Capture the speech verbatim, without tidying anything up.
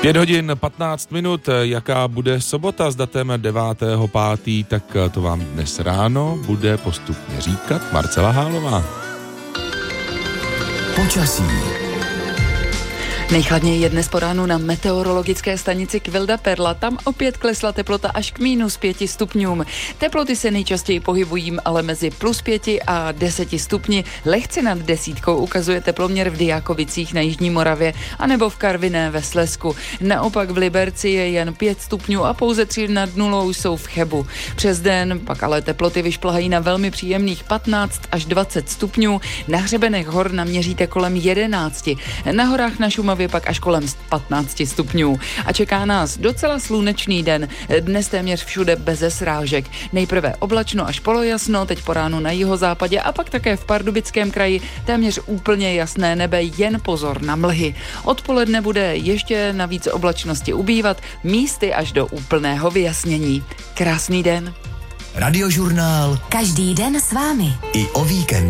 Pět hodin patnáct minut, jaká bude sobota s datem devátého pátého tak to vám dnes ráno bude postupně říkat Marcela Hálová. Počasí. Nejchladněji je dnes po ránu na meteorologické stanici Kvilda Perla. Tam opět klesla teplota až k minus pěti stupňům. Teploty se nejčastěji pohybují ale mezi plus pěti a deseti stupni. Lehce nad desítkou ukazuje teploměr v Dyákovicích na Jižní Moravě anebo v Karviné ve Slezsku. Naopak v Liberci je jen pět stupňů a pouze tři nad nulou jsou v Chebu. Přes den pak ale teploty vyšplhají na velmi příjemných patnáct až dvacet stupňů. Na hřebenech hor naměříte kolem jedenácti. Na horách na Šumavě pak až kolem patnácti stupňů. A čeká nás docela slunečný den. Dnes téměř všude beze srážek. Nejprve oblačno až polojasno, teď po ránu na jihozápadě a pak také v Pardubickém kraji téměř úplně jasné nebe, jen pozor na mlhy. Odpoledne bude ještě navíc oblačnosti ubývat, místy až do úplného vyjasnění. Krásný den. Radiožurnál. Každý den s vámi. I o víkendu.